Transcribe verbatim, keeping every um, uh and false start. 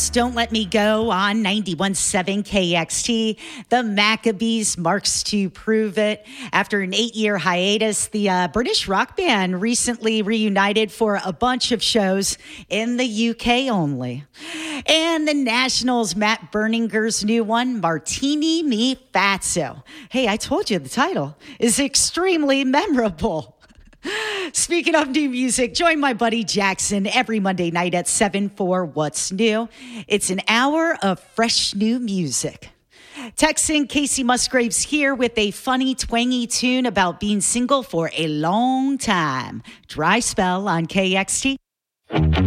Just Don't Let Me Go on ninety-one point seven K X T. The Maccabees marks to prove it. After an eight-year hiatus, the uh, British rock band recently reunited for a bunch of shows in the U K only. And the Nationals' Matt Berninger's new one, Martini Mi Fazzo. Hey, I told you the title is extremely memorable. Speaking of new music, join my buddy Jackson every Monday night at seven for What's New. It's an hour of fresh new music. Texan Casey Musgraves here with a funny, twangy tune about being single for a long time. Dry Spell on K X T.